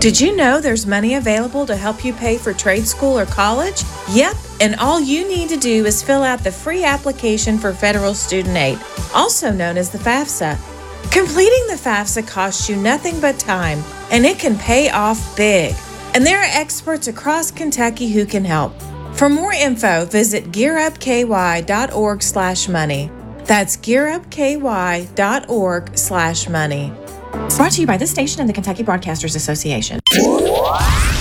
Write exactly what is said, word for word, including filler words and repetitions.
Did you know there's money available to help you pay for trade school or college? Yep, and all you need to do is fill out the free application for federal student aid, also known as the FAFSA. Completing the FAFSA costs you nothing but time, and it can pay off big. And there are experts across Kentucky who can help. For more info, visit gearupky.org slash money. That's gearupky.org slash money. Brought to you by this station and the Kentucky Broadcasters Association.